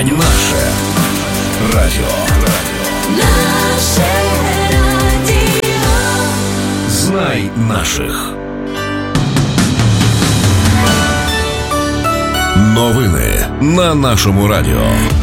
радіо. Наше радіо. Наше радіо. Знай наших. Новини на нашому радіо.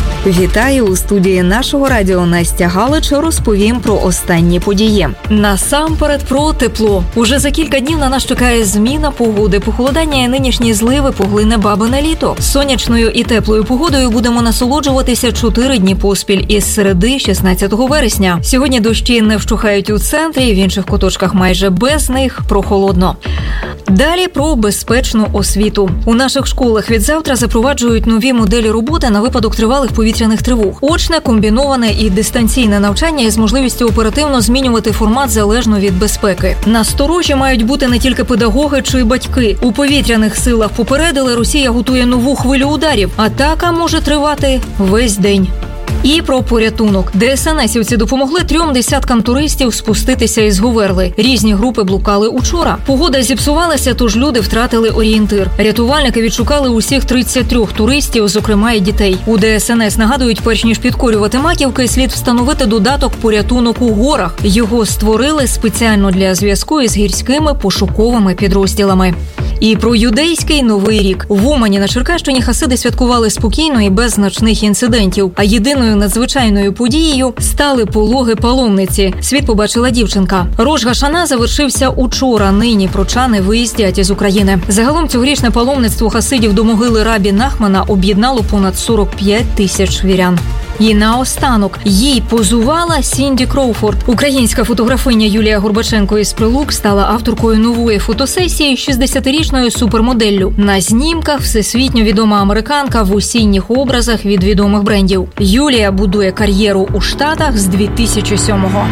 Вітаю! У студії нашого радіо Настя Галич розповім про останні події. Насамперед про тепло. Уже за кілька днів на нас чекає зміна погоди. Похолодання і нинішні зливи поглине бабине літо. Сонячною і теплою погодою будемо насолоджуватися 4 дні поспіль із середи 16 вересня. Сьогодні дощі не вщухають у центрі, в інших куточках майже без них, прохолодно. Далі про безпечну освіту. У наших школах від завтра запроваджують нові моделі роботи на випадок тривалих повітряних тривог. Очне, комбіноване і дистанційне навчання із можливістю оперативно змінювати формат залежно від безпеки. Насторожі мають бути не тільки педагоги чи батьки. У повітряних силах попередили, Росія готує нову хвилю ударів. Атака може тривати весь день. І про порятунок. ДСНСівці допомогли 3 десяткам туристів спуститися із Говерли. Різні групи блукали учора. Погода зіпсувалася, тож люди втратили орієнтир. Рятувальники відшукали усіх 33 туристів, зокрема і дітей. У ДСНС нагадують, перш ніж підкорювати маківки, слід встановити додаток «Порятунок у горах». Його створили спеціально для зв'язку із гірськими пошуковими підрозділами. І про юдейський Новий рік. В Умані на Черкащині хасиди святкували спокійно і без значних інцидентів. А єдиною надзвичайною подією стали пологи паломниці. Світ побачила дівчинка. Рош Гашана завершився учора. Нині прочани виїздять із України. Загалом цьогорічне паломництво хасидів до могили Рабі Нахмана об'єднало понад 45 тисяч вірян. І наостанок їй позувала Сінді Кроуфорд. Українська фотографиня Юлія Горбаченко із Прилук стала авторкою нової фотосесії 60-річною супермоделлю. На знімках всесвітньо відома американка в осінніх образах від відомих брендів. Юлія будує кар'єру у Штатах з 2007-го.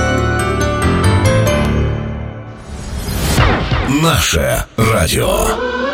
Наше радіо.